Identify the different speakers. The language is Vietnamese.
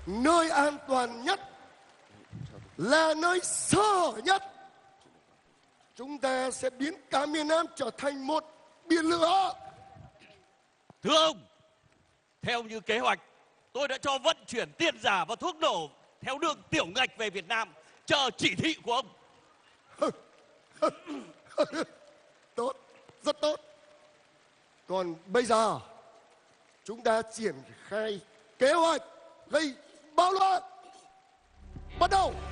Speaker 1: nơi an toàn nhất là nơi sơ hở nhất. Chúng ta sẽ biến cả miền Nam trở thành một biển lửa.
Speaker 2: Thưa ông, theo như kế hoạch, tôi đã cho vận chuyển tiền giả và thuốc nổ theo đường tiểu ngạch về Việt Nam, chờ chỉ thị của ông.
Speaker 1: Tốt, rất tốt. Còn bây giờ chúng ta triển khai kế hoạch gây bạo loạn. Bắt đầu.